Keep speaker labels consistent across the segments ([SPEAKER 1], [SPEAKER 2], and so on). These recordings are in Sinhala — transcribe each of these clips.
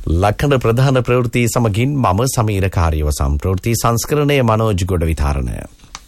[SPEAKER 1] ලක්කන ප්‍රධාන ප්‍රවෘත්ති සමගින් මම සමීර කාර්යවසම් ප්‍රවෘත්ති සංස්කරණය මනෝජ් ගොඩ විතරණය.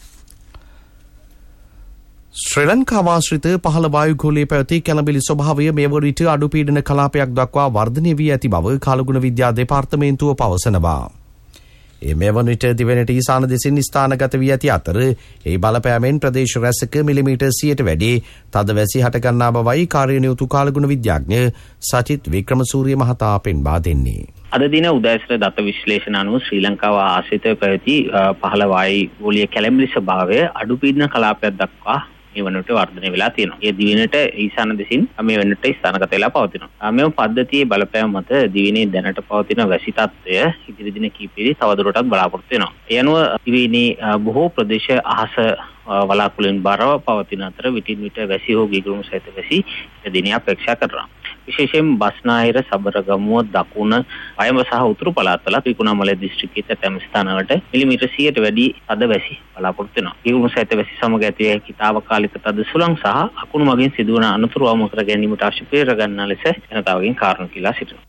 [SPEAKER 1] ශ්‍රී ලංකාවාශ්‍රිත පහළ වායුගෝලයේ පැවති කැළඹිලි ස්වභාවය මේ වරිට අඩුපීඩන කලාපයක් දක්වා වර්ධනය වී ඇති බව කාලගුණ විද්‍යා දෙපාර්තමේන්තුව පවසනවා. මේ වන විට දිවයිනට ඊසාන දෙසින් ස්ථානගත වී ඇති අතර ඒ බලපෑමෙන් ප්‍රදේශ රැසක මිලිමීටර් 100ට වැඩි තද වැසි හටගන්නා බවයි කාර්යනියුතු කාලගුණ විද්‍යාඥ සචිත් වික්‍රමසූරිය මහතා පෙන්වා දෙන්නේ.
[SPEAKER 2] අද දින උදෑසන දත්ත විශ්ලේෂණ අනුව ශ්‍රී ලංකාව ආශ්‍රිතව පැවති පහළ වායුගෝලීය කැළඹිලි ස්වභාවය අඩුපීඩන කලාපයක් දක්වා මේ වනට වර්ධනය වෙලා තියෙනවා. ඒ දිවයිනට ඊසාන දෙසින් මේ වනට ස්ථානගත වෙලා පවතිනවා. මෙම පද්ධතියේ බලපෑම මත දිවයිනේ දැනට පවතින වැසි තත්ත්වය ඉදිරි දින කිහිපෙදී තවදුරටත් බලාපොරොත්තු වෙනවා. ඒ අනුව දිවයිනේ බොහෝ ප්‍රදේශ අහස වලාකුළුෙන් බරව පවතින අතර විටින් විට වැසි හෝ ගිගුරුම් සහිත වැසි දිනය අපේක්ෂා කරනවා. විශේෂයෙන් බස්නාහිර සබරගමුව දකුණ වයඹ සහ උතුරු පළාත්වල ත්‍රිකුණාමලය දිස්ත්‍රික්කයේ ඇතැම් ස්ථානවලට මිලිමීටර් 100ට වැඩි තද වැසි බලාපොරොත්තු වෙනවා. ගිගුරුම් සහිත වැසි සමග ඇති හැකි තාවකාලික තද සුළං සහ අකුණු මගින් සිදුවන අනතුරු අවම කර ගැනීමට අවශ්‍ය පෙර ගන්නා ලෙස ජනතාවගෙන් කාරණා කිලා සිටිනවා.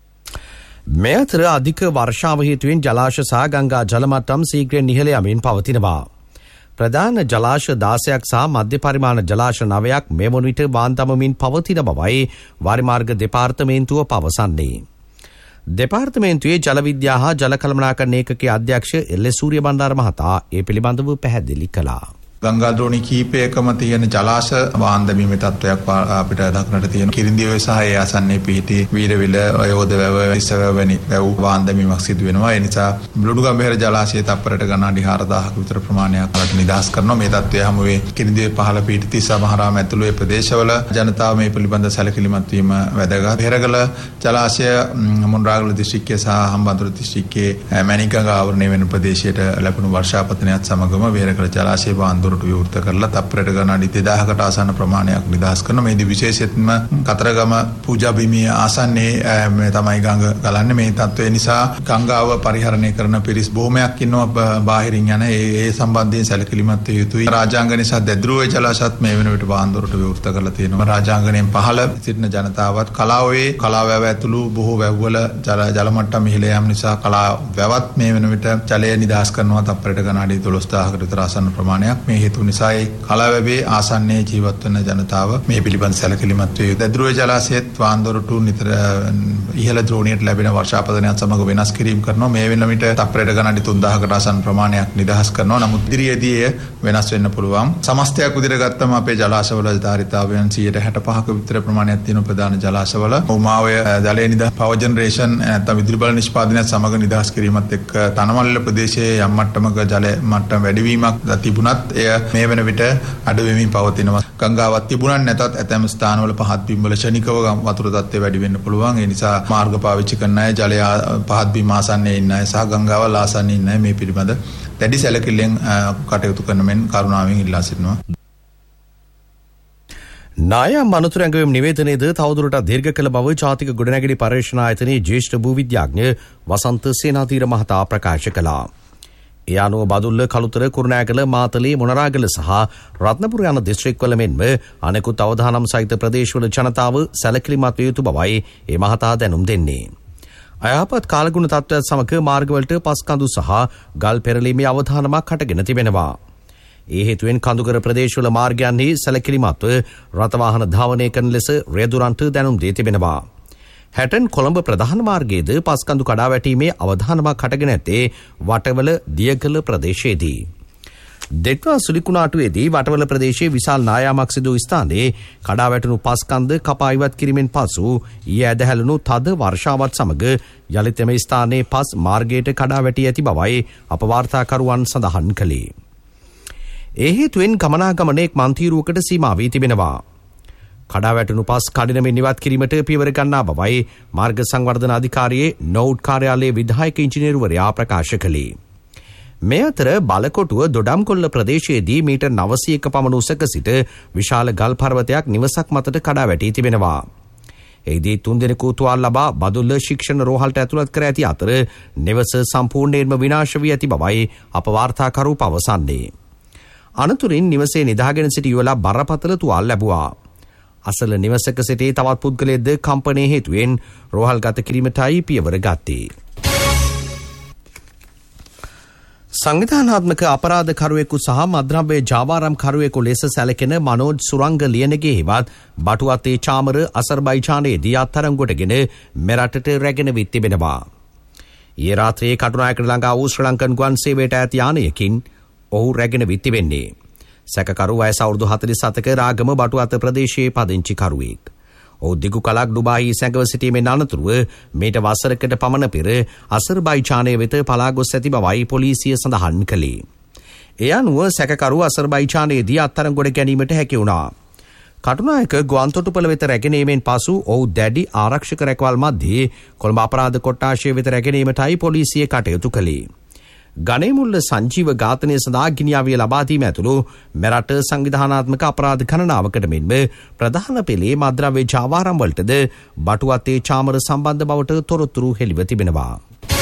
[SPEAKER 1] මේ අතර අධික වර්ෂාව හේතුවෙන් ජලාශ සහ ගංගා ජල මට්ටම් ශීඝ්‍රයෙන් ඉහළ යමින් පවතිනවා. ප්‍රධාන ජලාශ 16ක් සහ මධ්‍ය පරිමාණ ජලාශ 9ක් මේ වන විට වාන්දමමින් පවතින බවයි වාරිමාර්ග දෙපාර්තමේන්තුව පවසන්නේ. දෙපාර්තමේන්තුවේ ජල විද්‍යා හා ජල කළමනාකරණ ඒකකයේ අධ්‍යක්ෂ එල්.එස්. සූරිය බණ්ඩාර මහතා ඒ පිළිබඳව පැහැදිලි කළා.
[SPEAKER 3] ගංගා දෝණි කීපයකම තියෙන ජලාශ වාන්දමීමේ තත්වයක් අපිට දක්නට තියෙනවා. කිරින්දිය සහ ඒ ආසන්නයේ පිහිටි වීරවිල, යෝධවැව, ඉස්සවැව වැනි වැව් වාන්දමීමක් සිදු වෙනවා. ඒ නිසා ලුණුගම්බෙහෙර ජලාශයේ තප්පරයට ගණන් 4000ක විතර ප්‍රමාණයක් වලට නිදහස් කරනවා. මේ තත්වය හමුවේ කිරින්දිය පහළ පිහිටි තිස්සා මහරාම ඇතුළු ඒ ප්‍රදේශවල ජනතාව මේ පිළිබඳ සැලකිලිමත් වීම වැදගත්. බෙහෙරගල ජලාශය මොණරාගල දිස්ත්‍රික්කයේ සහ හම්බන්තොට දිස්ත්‍රික්කයේ මැණිකගඟ ආවරණය වෙන ප්‍රදේශයට ලැබුණු වර්ෂාපතනයත් සමගම බෙහෙරගල ජලාශයේ වාන්දර විවෘත කරලා තප්පරයට ගණන් 2000කට ආසන්න ප්‍රමාණයක් නිදහස් කරනවා. මේදී විශේෂයෙන්ම කතරගම පූජා භූමිය ආසන්නයේ මේ තමයි ගඟ ගලන්නේ. මේ තත්ත්වය නිසා ගංගාව පරිහරණය කරන පිරිස් බොහොමයක් ඉන්නවා බාහිරින් යන. ඒ සම්බන්ධයෙන් සැලකිලිමත් විය යුතුයි. රාජාංගනයේ සහ දැද්රුවේ ජලාශයත් මේ වෙන විට වාන්දරට විවෘත කරලා තියෙනවා. රාජාංගනයෙන් පහළ සිටින ජනතාවත් කලාවේ කලාවැව ඇතුළු බොහෝ වැව්වල ජල මට්ටම ඉහළ යාම නිසා කලාවැවත් මේ වෙන විට ජලය නිදහස් කරනවා තප්පරයට ගණන් 12000කට විතර ආසන්න ප්‍රමාණයක්. මේ හේතු නිසා ඒ කලාවැවේ ආසන්නයේ ජීවත් වන ජනතාව මේ පිළිබඳ සැලකිලිමත් වේ. දැද්රුවේ ජලාශයේත් වාන්දරටු නිතර ඉහළ ද්‍රෝණියට ලැබෙන වර්ෂාපතනයත් සමග වෙනස් කිරීම කරනවා. මේ වෙන විට තප්පරයට ගණන් 3000කට ආසන්න ප්‍රමාණයක් නිදහස් කරනවා. නමුත් ඉදිරියේදී එය වෙනස් වෙන්න පුළුවන්. සමස්තයක් විදිහට ගත්තම අපේ ජලාශවල ධාරිතාවයන් 65ක විතර ප්‍රමාණයක් තියෙන ප්‍රධාන ජලාශවල උමාවය ජලයේ නිදහස් පවර් ජෙනරේෂන් නැත්නම් විදුලි බල නිෂ්පාදනයත් සමග නිදහස් කිරීමත් එක්ක තනමල්ල ප්‍රදේශයේ යම් මට්ටමක ජල මට්ටම වැඩිවීමක් තිබුණත් එය මේ වෙන විට අඩු වෙමින් පවතිනවා. ගංගාවක් තිබුණත් නැතත් ඇතැම් ස්ථානවල පහත් බිම් වල ශනිකව වතුර තත්ත්වය වැඩි වෙන්න පුළුවන්. ඒ නිසා මාර්ග පාවිච්චි කරන අය ජලය පහත් බිම් ආසන්නයේ ඉන්න අය සහ ගංගාවල් ආසන්නයේ ඉන්න අය මේ පිළිබඳ දැඩි සැලකිල්ලෙන් කටයුතු කරන මෙන් කරුණාවෙන් ඉල්ලා සිටිනවා.
[SPEAKER 1] නායම් අනතුරු ඇඟවීම් නිවේදනයේද තවදුරටත් දීර්ඝ කළ බව ජාතික ගොඩනැගිලි පර්යේෂණ ආයතනයේ ජ්‍යෙෂ්ඨ භූවිද්‍යාඥ වසන්ත සේනාධීර මහතා ප්‍රකාශ කළා. ඒ අනුව බදුල්ල, කළුතර, කුරුණෑගල, මාතලේ, මොනරාගල සහ රත්නපුර යන දිස්ත්‍රික්කවල මෙන්ම අනෙකුත් අවදානම් සහිත ප්‍රදේශවල ජනතාව සැලකිලිමත් විය යුතු බවයි ඒ මහතා දැනුම් දෙන්නේ. අයහපත් කාලගුණ තත්ත්වයත් සමග මාර්ගවලට පස්කඳු සහ ගල් පෙරලීමේ අවධානමක් හටගෙන තිබෙනවා. ඒ හේතුවෙන් කඳුකර ප්‍රදේශවල මාර්ගයන්හි සැලකිලිමත්ව රථවාහන ධාවනය කරන ලෙස රේදුරන්ට දැනුම් දී තිබෙනවා. හැටන් කොළඹ ප්‍රධාන මාර්ගයේද පස්කඳු කඩා වැටීමේ අවධානමක් හටගෙන ඇත්තේ වටවල දියගල ප්‍රදේශයේදී. දෙක්වා සුලිකුණාටුවේදී වටවල ප්‍රදේශයේ විශාල නායාමක් සිදු ස්ථානයේ කඩා වැටුණු පස්කන්ද කපා ඉවත් කිරීමෙන් පසු ඊයේ ඇදහැළුණු තද වර්ෂාවත් සමග යලිත එම ස්ථානයේ පස් මාර්ගයට කඩා වැටී ඇති බවයි අප වාර්තාකරුවන් සඳහන් කළේ. ඒ හේතුවෙන් ගමනාගමනයේ මන්තිරුවකට සීමා වී තිබෙනවා. කඩා වැටුණු පස් කඩිනමින් ඉවත් කිරීමට පියවර ගන්නා බවයි මාර්ග සංවර්ධන අධිකාරියේ නෝඩ් කාර්යාලයේ විධායක ඉංජිනේරුවරයා ප්‍රකාශ කළේ. මේ අතර බලකොටුව දොඩම්කොල්ල ප්‍රදේශයේදී මීටර් 900ක පමණ උසක සිට විශාල ගල් පර්වතයක් නිවසක් මතට කඩා වැටී තිබෙනවා. එහිදී 3 දෙනෙකු තුවාල ලබා බදුල්ල ශික්ෂණ රෝහලට ඇතුළත් කර ඇති අතර නිවස සම්පූර්ණයෙන්ම විනාශ වී ඇති බවයි අප වාර්තාකරු පවසන්නේ. අනතුරින් නිවසේ නිදාගෙන සිටි යුවලා බරපතල තුවාල ලැබුවා. අසල නිවසක සිටි තවත් පුද්ගලයෙක්ද කම්පනයේ හේතුවෙන් රෝහල්ගත කිරීමටයි පියවර ගත්තේ. සංවිධානාත්මක අපරාධකරුවෙකු සහ මද්‍රව්‍ය ජාවාරම්කරුවෙකු ලෙස සැලකෙන මනෝජ් සුරංග ලියනගේ හෙවත් බටුවත්තේ චාමර අසර්බයිජානයේදී අත්අඩංගුවටගෙන මෙරටට රැගෙන විත් තිබෙනවා. ඊයේ රාත්‍රියේ කටුනායකට ළඟා වූ ශ්‍රී ලංකන් ගුවන් සේවයට ඇති යානයකින් ඔහු රැගෙන විත් තිබෙන්නේ. සැකකරු වයස අවුරුදු 47ක රාගම බටුවත්ත ප්‍රදේශයේ පදිංචි කරුවෙක්. ඔහු දිගු කලක් ඩුබායි සැඟව සිටීමෙන් අනතුරුව මේට වසරකට පමණ පෙර අසර්බයිජානය වෙත පලා ගොස් ඇති බවයි පොලිසිය සඳහන් කළේ. ඒ අනුව සැකකරු අසර්බයිජානයේදී අත්අඩංගුවට ගැනීමට හැකි වුණා. කටුනායක ගුවන්තොටුපළ වෙත රැගෙනීමෙන් පසු ඔහු දැඩි ආරක්ෂක රැකවල් මැද්දේ කොළඹ අපරාධ කොට්ටාශය වෙත රැගෙනීමටයි පොලිසිය කටයුතු කළේ. ගණේමුල්ල සංජීව ඝාතනය සඳහා ගිනියාවිය ලබා දීම ඇතුළු මෙරට සංවිධානාත්මක අපරාධ ගණනාවකට මෙන්ම ප්‍රධාන පෙළේ මද්‍රව්‍ය ජාවාරම් වලටද බටුවත්තේ චාමර සම්බන්ධ බවට තොරතුරු හෙළිව තිබෙනවා.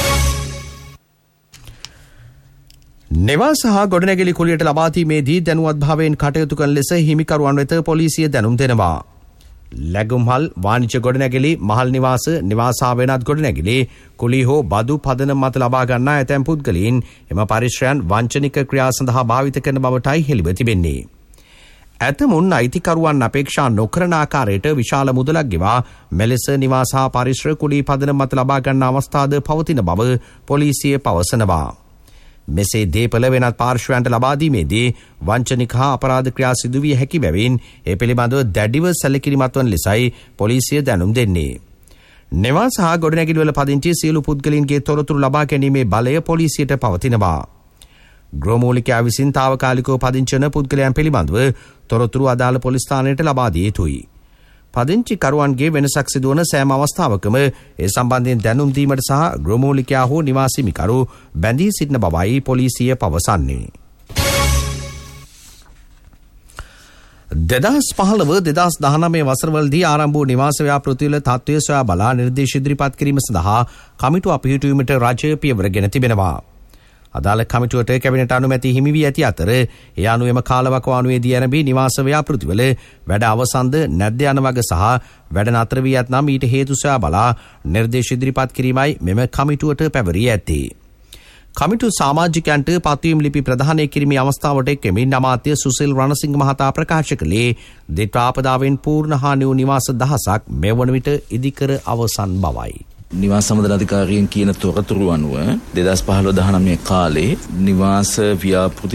[SPEAKER 1] නෙවා සහ ගොඩනැගිලි කුලියට ලබා දීමේදී දැනුවත්භාවයෙන් කටයුතු කරන ලෙස හිමිකරුවන් වෙත පොලිසිය දැනුම් දෙනවා. ලැගුම්හල් වාණිජ්‍ය ගොඩනැගිලි මහල් නිවාස නිවාසා වෙනත් ගොඩනැගිලි කුලි හෝ බදු පදනම මත ලබා ගන්නා ඇතැම් පුද්ගලයන් එම පරිශ්‍රයන් වංචනික ක්‍රියා සඳහා භාවිත කරන බවටයි හෙළිව තිබෙන්නේ. ඇතමුන් අයිතිකරුවන් අපේක්ෂා නොකරන ආකාරයට විශාල මුදලක් ගෙවා මෙලෙස නිවාසා පරිශ්‍ර කුලි පදනම මත ලබා ගන්නා අවස්ථාද පවතින බව පොලිසිය පවසනවා. මෙසේ දේපල වෙනත් පාර්ශ්වයන්ට ලබා දීමේදී වංචනික හා අපරාධ ක්‍රියා සිදු විය හැකි බැවින් ඒ පිළිබඳව දැඩිව සැලකිලිමත් වන ලෙසයි පොලිසිය දැනුම් දෙන්නේ. නෙවා සහ ගොඩනැගිලි වල පදිංචි සියලු පුද්ගලයන්ගේ තොරතුරු ලබා ගැනීමේ බලය පොලිසියට පවතිනවා. ගෘහමූලිකයා විසින් తాවකාලිකව පදිංචි වන පුද්ගලයන් පිළිබඳව තොරතුරු අදාළ පොලිස් ස්ථානයට ලබා දිය යුතුයි. පදිංචි කරුවන්ගේ වෙනසක් සිදුවන සෑම අවස්ථාවකම ඒ සම්බන්ධයෙන් දැනුම් දීමට සහ ගෘහමූලිකයා හෝ නිවාසිමිකරු බැඳී සිටින බවයි පොලිසිය පවසන්නේ. 2015-2019 වසරවලදී ආරම්භ වූ නිවාස ව්‍යාපෘතිවල තත්ත්වය සොයා බලා නිර්දේශ ඉදිරිපත් කිරීම සඳහා කමිටුව පිහිටුවීමට රජය පියවර ගෙන තිබෙනවා. අදාළ කමිටුවට කැබිනට් අනුමැති හිමි වී ඇති අතර ඒ අනුවම කාලවකවානුවේදී ආරම්භී නිවාස ව්‍යාපෘතිවල වැඩ අවසන්ද නැද්ද යන වග සහ වැඩ නතර වී ඇතනම් ඊට හේතු සොයා බලා නිර්දේශ ඉදිරිපත් කිරීමයි මෙම කමිටුවට පැවරී ඇත්තේ. කමිටු සමාජිකයන්ට පත්වීම් ලිපි ප්‍රදානය කිරීමේ අවස්ථාවට එක්වමින් අමාත්‍ය සුසිල් රණසිංහ මහතා ප්‍රකාශ කළේ දිට්ඨ ආපදාවෙන් පූර්ණ හානි වූ නිවාස දහසක් මෙවන විට ඉදිකර අවසන් බවයි.
[SPEAKER 4] නිවාස සම්බන්ධ අධිකාරියෙන් කියන තොරතුරු අනුව 2015-19 කාලේ නිවාස ව්‍යාපෘති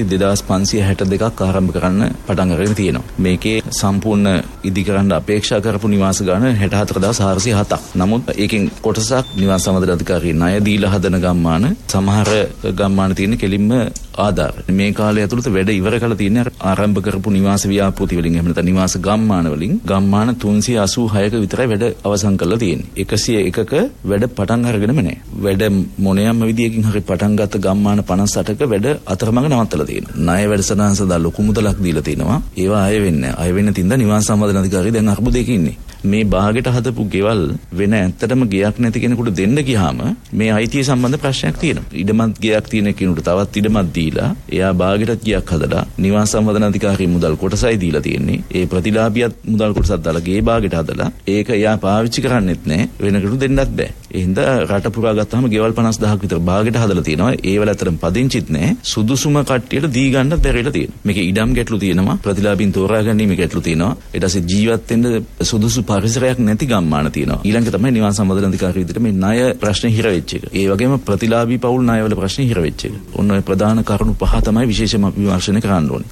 [SPEAKER 4] 2562ක් ආරම්භ කරන්න පටන් අරගෙන තියෙනවා. මේකේ සම්පූර්ණ ඉදිකරන්න අපේක්ෂා කරපු නිවාස ගාන 64407ක්. නමුත් ඒකෙන් කොටසක් නිවාස සම්බන්ධ අධිකාරිය ණය දීලා හදන ගම්මාන, සමහර ගම්මාන තියෙන කෙලින්ම ආධාර. මේ කාලය ඇතුළත වැඩ ඉවර කළ තියෙන ආරම්භ කරපු නිවාස ව්‍යාපෘති වලින් එහෙම නැත්නම් නිවාස ගම්මාන වලින් ගම්මාන 386ක විතරයි වැඩ අවසන් කරලා තියෙන්නේ. 101ක වැඩ පටන් අරගෙනම නැහැ. වැඩ මොනියම් විදියකින් හරි පටන් ගත්ත ගම්මාන 58ක වැඩ අතරමඟ නවත්තලා තියෙනවා. ණය වැඩසටහන සඳහා ලොකු මුදලක් දීලා තිනවා. ඒවා අය වෙන්නේ නැහැ. අය වෙන්න තින්ද නිවාස සම්බන්ධ අධිකාරිය දැන් අර්බුදයක ඉන්නේ. මේ භාගයට හදපු ගෙවල් වෙන ඇත්තටම ගයක් නැති කෙනෙකුට දෙන්න ගියාම මේ අයිතිය සම්බන්ධ ප්‍රශ්නයක් තියෙනවා. ඉඩමත් ගයක් තියෙන කෙනෙකුට තවත් ඉඩමත් දීලා එයා භාගයටත් ගයක් හදලා නිවාස සම්බන්ධ අධිකාරිය මුදල් කොටසයි දීලා තියෙන්නේ. ඒ ප්‍රතිලාභියත් මුදල් කොටසක් දාලා ගේ භාගයට හදලා ඒක එයා පාවිච්චි කරන්නෙත් නැහැ. වෙනකට දෙන්නත් බෑ. ඒ හින්දා රට පුරා ගත්තාම ගෙවල් 50000ක් විතර භාගයට හදලා තියෙනවා. ඒවල අතරම පදිංචිත් නැහැ. සුදුසුම කට්ටියට දී ගන්නත් බැරිලා තියෙනවා. මේකේ ඉඩම් ගැටලු තියෙනවා. ප්‍රතිලාභින් තෝරා ගැනීම ගැටලු තියෙනවා. ඊට පස්සේ ජීවත් වෙන්න සුදුසු පරිසරයක් නැති ගම්මාන තියෙනවා. ඊළඟට තමයි නිවාස සම්බන්ධ අධිකාරිය විදිහට මේ ණය ප්‍රශ්නේ හිර වෙච්ච එක. ඒ වගේම ප්‍රතිලාභී පවුල් ණයවල ප්‍රශ්නේ හිර වෙච්ච එක. ඔන්න ඔය ප්‍රධාන කරුණු පහ තමයි විශේෂම විමර්ශනය කරන්න ඕනේ.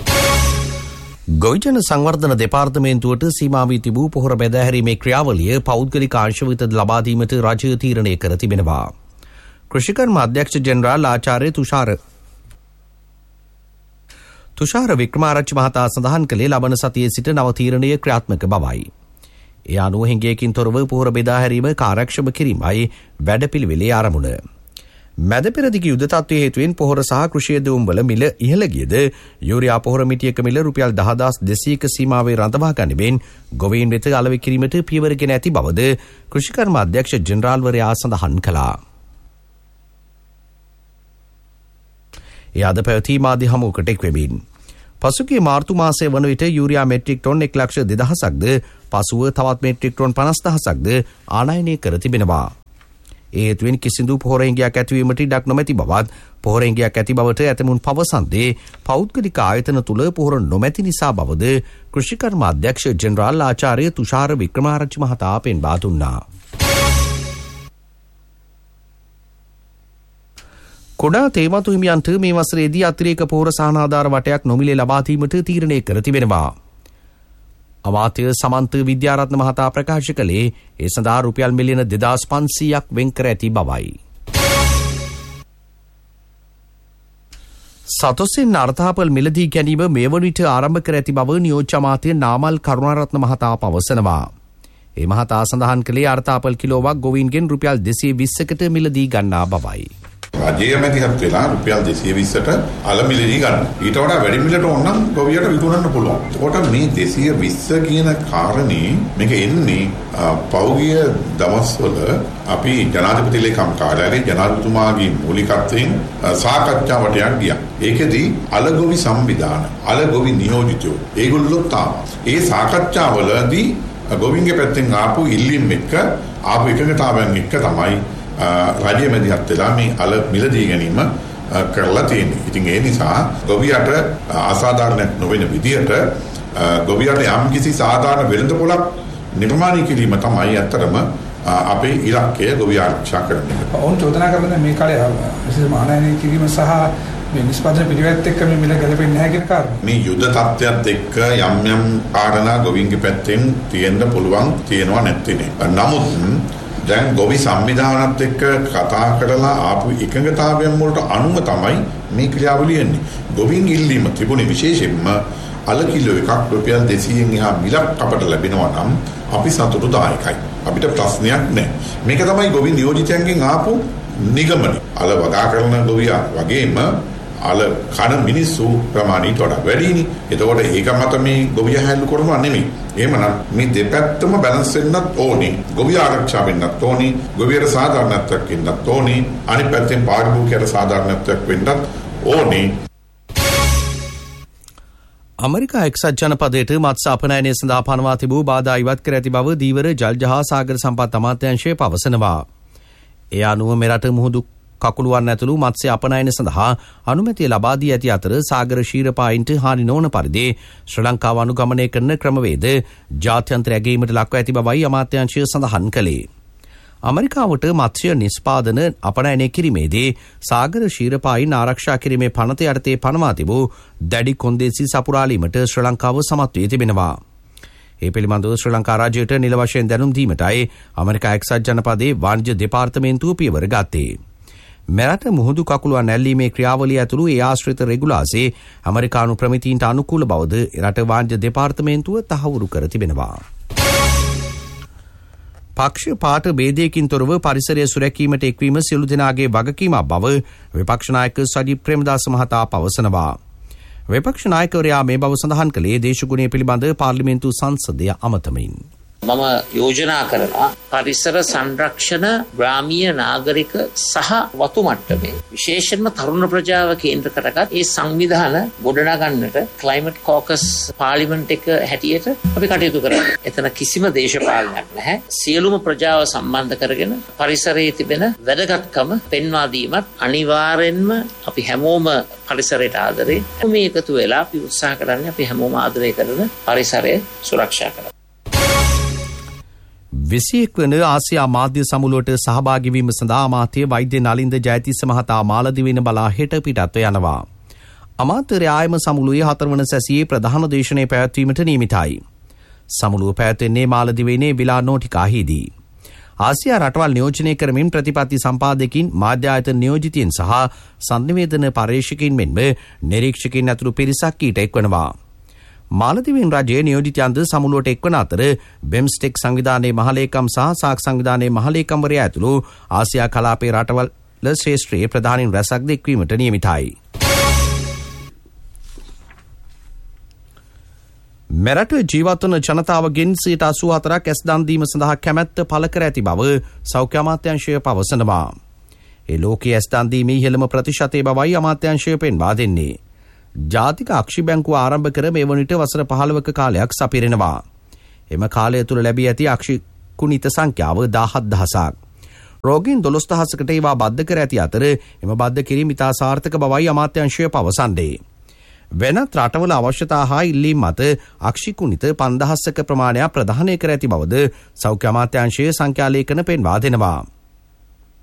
[SPEAKER 1] ගොවිජන සංවර්ධන දෙපාර්තමේන්තුවට සීමා වී තිබූ පොහොර බෙදාහැරීමේ ක්‍රියාවලිය පෞද්ගලික අංශ වෙත ලබා දීමට රජය තීරණය කර තිබෙනවා. කෘෂිකර්ම අධ්‍යක්ෂ ජෙනරාල් ආචාර්ය තුෂාර වික්‍රමාරච්චි මහතා සඳහන් කළේ ලබන සතියේ සිට නව තීරණය ක්‍රියාත්මක බවයි. ඒ අනුව හිඟයකින් තොරව පොහොර බෙදාහැරීම කාර්යක්ෂම කිරීමයි වැඩපිළිවෙලේ ආරමුණ. මැද පෙරදිග යුද තත්ත්වයේ හේතුවෙන් පොහොර සහ කෘෂි යොදවුම්වල මිල ඉහළ ගියද යූරියා පොහොර මිටියක මිල රුපියල් 10200ක සීමාවේ රඳවා ගනිමින් ගොවීන් වෙත අලෙවි කිරීමට පියවරගෙන ඇති බවද කෘෂිකර්ම අධ්‍යක්ෂ ජෙනරාල්වරයා සඳහන් කළා. ඒ අද පැවති මාධ්‍ය හමුවකට එක් වෙමින් පසුගිය මාර්තු මාසයේ වන විට යූරියා මෙට්‍රික් ටොන් 1,02,000ක්ද පසුව තවත් මෙට්‍රික් ටොන් 50,000ක්ද ආනයනය කර තිබෙනවා. ඒ හේතුවෙන් කිසිදු පොහොරෙන්ගයක් ඇතිවීමට ඉඩක් නොමැති බවත් පොහොරෙන්ගයක් ඇති බවට ඇතමුන් පවසන්නේ පෞද්ගලික ආයතන තුළ පොහොර නොමැති නිසා බවද කෘෂිකර්ම අධ්‍යක්ෂ ජෙනරාල් ආචාර්ය තුෂාර වික්‍රමාරච්චි මහතා පෙන්වා දුන්නා. කොඩා තේමතු හිමියන්ට මේ වසරේදී අතිරේක පොහොර සහනාධාර වටයක් නොමිලේ ලබා දීමට තීරණය කර තිබෙනවා. අමාත්‍ය සමන්ත විද්‍යාරත්න මහතා ප්‍රකාශ කළේ ඒ සඳහා රුපියල් මිලියන 2500ක් වෙන් කර ඇති බවයි. සතොස්සෙන් අර්ථාපල් මිලදී ගැනීම මේ වන විට ආරම්භ කර ඇති බව නියෝජ්‍ය අමාත්‍ය නාමල් කරුණාරත්න මහතා පවසනවා. ඒ මහතා සඳහන් කළේ අර්ථාපල් කිලෝවක් ගොවීන්ගෙන් රුපියල් 220කට මිලදී ගන්නා බවයි.
[SPEAKER 5] රජයේ මැදිහත් වෙලා රුපියල් 220ට අල මිලදී ගන්න. ඊට වඩා වැඩි මිලට ඕන නම් ගොවියට විකුණන්න පුළුවන්. ඒකට මේ 220 කියන කාරණේ මේක එන්නේ පෞගිය දවස්වල අපි ජනාධිපති ලේකම් කාර්යාලයේ ජනාධිපතිතුමාගේ මූලිකත්වයෙන් සාකච්ඡාවට ගියා. ඒකෙදී අලගොවි සංවිධාන, අලගොවි නියෝජිතයෝ ඒගොල්ලෝ ඒ සාකච්ඡාවලදී ගොවින්ගේ පැත්තෙන් ආපු ඉල්ලීම් එක්ක ආපු එකකතාවයන් එක්ක තමයි රජයේ මැදිහත් වෙලා මේ අල මිලදී ගැනීම කරලා තියෙන්නේ. ඉතින් ඒ නිසා ගොවියට අසාධාරණයක් නොවන විදියට ගොවියට යම් කිසි සාධාරණ වෙළඳපොළක් නිර්මාණය කිරීම තමයි ඇත්තටම අපේ ඉලක්කය ගොවි ආරක්ෂා කරන එක.
[SPEAKER 6] ඔවුන් චෝදනා කරන මේ කාලේ විශේෂ ආනයනය කිරීම සහ මේ නිෂ්පාදන පිළිවෙත් එක්ක මේ මිල ගැලපෙන්නේ නැහැ කියන කාරණා. මේ
[SPEAKER 5] යුද්ධ තත්ත්වයත් එක්ක යම් කාරණා ගොවින්ගේ පැත්තෙන් තියෙන්න පුළුවන් තියෙනවා නැත්තේ නේ. නමුත් දැන් ගොවි සංවිධානත් එක්ක කතා කරලා ආපු එකඟතාවයන් වලට අනුව තමයි මේ ක්‍රියාවලිය එන්නේ. ගොවින් ඉල්ලීම තිබුණේ විශේෂයෙන්ම අල කිලෝ එකක් රුපියල් 200න් එහා මිලක් අපට ලැබෙනවා නම් අපි සතුටුදායකයි. අපිට ප්‍රශ්නයක් නැහැ. මේක තමයි ගොවි නියෝජිතයන්ගෙන් ආපු නිගමනය. අල වගා කරන ගොවියා වගේම අල කන මිනිස්සු ප්‍රමාණයට වඩා වැඩිනේ. එතකොට ඒක මත මේ ගොවිය හැල්ලු කරනවා නෙමෙයි. එහෙමනම් මේ දෙපැත්තම බැලන්ස් වෙන්නත් ඕනේ. ගොවිය ආරක්ෂා වෙන්නත් ඕනේ. ගොවියට සාධාරණත්වයක් වෙන්නත් ඕනේ. අනිත් පැත්තෙන් පාරිභෝගිකයට සාධාරණත්වයක් වෙන්නත් ඕනේ.
[SPEAKER 1] අමරිකා එක්සත් ජනපදයට මත්ස්‍ය අපනයනය සඳහා පනවා තිබූ බාධා ඉවත් කර ඇති බව දීවර ජල් ජහ සාගර සම්පත් අමාත්‍යාංශය පවසනවා. ඒ අනුව මෙරට මුහුදු කකුළුවන් ඇතුළු මත්ස්‍ය අපනයන සඳහා අනුමැතිය ලබා දී ඇති අතර සාගර ශීරපායින්ට හානි නොවන පරිදි ශ්‍රී ලංකාව අනුගමනය කරන ක්‍රමවේද ජාත්‍යන්තර ඇගීමට ලක්ව ඇති බවයි අමාත්‍යාංශය සඳහන් කළේ. අමරිකාවට මත්ස්‍ය නිෂ්පාදන අපනයනය කිරීමේදී සාගර ශීරපායින් ආරක්ෂා කිරීමේ පනත යටතේ පනවා තිබූ දැඩි කොන්දේසි සපුරාලීමට ශ්‍රී ලංකාව සමත් වී තිබෙනවා. ඒ පිළිබඳව ශ්‍රී ලංකා රාජ්‍යයට නිල වශයෙන් දැනුම් දීමටයි අමරිකා එක්සත් ජනපදයේ වාණිජ්‍ය දෙපාර්තමේන්තුව පියවර ගත්තේ. මෙරට මුහුදු කකුළුවන් ඇල්ලීමේ ක්‍රියාවලිය ඇතුළු ඒ ආශ්‍රිත රෙගුලාසේ ඇමරිකානු ප්‍රමිතීන්ට අනුකූල බවද රට වාණිජ්‍ය දෙපාර්තමේන්තුව තහවුරු කර තිබෙනවා. පක්ෂ පාට ભેදයකින් තොරව පරිසරය සුරැකීමට එක්වීම සියලු දෙනාගේ වගකීමක් බව විපක්ෂ නායක සජිත් ප්‍රේමදාස මහතා පවසනවා. විපක්ෂ නායකවරයා මේ බව සඳහන් කළේ දේශගුණය පිළිබඳ පාර්ලිමේන්තු සංසදය අමතමින්.
[SPEAKER 7] මම යෝජනා කරනවා පරිසර සංරක්ෂණ ග්‍රාමීය නාගරික සහ වතු මට්ටමේ විශේෂයෙන්ම තරුණ ප්‍රජාව කේන්ද්‍ර කරගත් ඒ සංවිධාන ගොඩනගන්නට ක්ලයිමට් කෝකස් පාර්ලිමේන්තු එක හැටියට අපි කටයුතු කරනවා. එතන කිසිම දේශපාලනයක් නැහැ. සියලුම ප්‍රජාව සම්බන්ධ කරගෙන පරිසරයේ තිබෙන වැදගත්කම පෙන්වා දීමත් අනිවාර්යෙන්ම අපි හැමෝම පරිසරයට ආදරේ මේ එකතු වෙලා අපි උත්සාහ කරන්නේ අපි හැමෝම ආදරය කරන පරිසරය සුරක්ෂා කරන්න.
[SPEAKER 1] 21 වන ආසියා මාධ්‍ය සමුළුවට සහභාගී වීම සඳහා අමාත්‍ය වෛද්‍ය නලින්ද ජයතිස්ස මහතා මාලදිවයින බලා හෙට පිටත්ව යනවා. අමාත්‍යවරයා ආයම සමුළුවේ 4 වන සැසියේ ප්‍රධාන දේශනය පැවැත්වීමට නියමිතයි. සමුළුව පැවැත්වෙන්නේ මාලදිවයිනේ විලා නෝටිකාහිදී. ආසියා රටවල් නියෝජනය කරමින් ප්‍රතිපත්ති සම්පාදකින් මාධ්‍ය ආයතන නියෝජිතයින් සහ සංනිවේදන පර්යේෂකයින් මෙන්ම නිරීක්ෂකයින් ඇතුළු පිරිසක් ඊට එක්වනවා. මාලදිවයින් රජයේ නියෝජිතයන්ද සමුළුවට එක්වන අතර බෙම්ස්ටෙක් සංවිධානයේ මහලේකම් සහ සාක් සංවිධානයේ මහලේකම්වරයා ඇතුළු ආසියා කලාපයේ රටවල් ශ්‍රේෂ්ඨයේ ප්‍රධානීන් රැසක් එක්වීමට නියමිතයි. මෙරට ජීවත්වන ජනතාවගෙන් 84% ඇස් දන් දීම සඳහා කැමැත්ත පළ කර ඇති බව සෞඛ්‍ය අමාත්‍යාංශය පවසනවා. ඒ ලෝකයේ ඇස් දන් දීමේ ඉහළම ප්‍රතිශතය බවයි අමාත්‍යාංශය පෙන්වා දෙන්නේ. ජාතික අක්ෂි බැංකුව ආරම්භ කර මේ වනිට වසර 15ක කාලයක් සපිරෙනවා. එම කාලය තුළ ලැබී ඇති අක්ෂි කුණිත සංඛ්‍යාව 17000ක්. රෝගීන් 12000කට ඒවා බද්ධ කර ඇති අතර එම බද්ධ කිරීම ඉතා සාර්ථක බවයි අමාත්‍යාංශය පවසන්නේ. වෙනත් රටවල අවශ්‍යතා හා ඉල්ලීම් මත අක්ෂි කුණිත 5000ක ප්‍රමාණයක් ප්‍රදානය කර ඇති බවද සෞඛ්‍ය අමාත්‍යාංශයේ සංඛ්‍යා ලේඛන පෙන්වා දෙනවා.